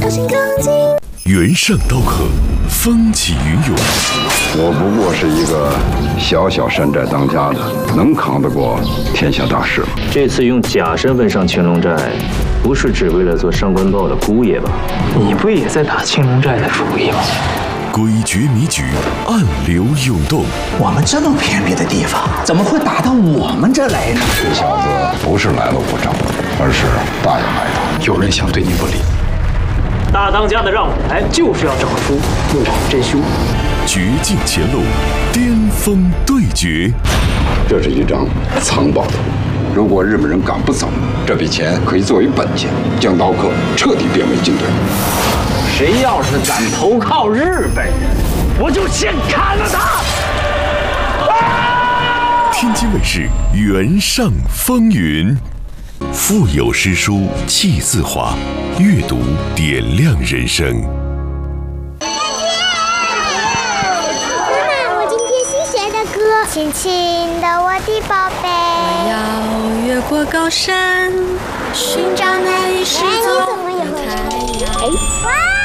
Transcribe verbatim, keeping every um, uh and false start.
高兴更近。 原上刀客，风起云涌。 我不过是一个小小山寨当家的，能扛得过天下大事吗？ 这次用假身份上青龙寨，不是只为了做上官豹的姑爷吧？ 你不也在打青龙寨的主意吗？ 诡谲迷局，暗流涌动。 我们这么偏僻的地方，怎么会打到我们这来呢？ 这小子不是来了无仗，而是大有来头。 有人想对你不利。 大当家的让我来，就是要找出幕后真凶。 绝境前路，巅峰对决。 这是一张藏宝图，如果日本人赶不走，这笔钱可以作为本钱，将刀客彻底变为禁队。 谁要是敢投靠日本人，我就先砍了他！ 天津卫视《原上风云》，腹有诗书气自华，阅读点亮人生。 妈妈，我今天新学的歌，轻轻的我的宝贝。 我要越过高山，寻找那一世宗的太阳。 哇！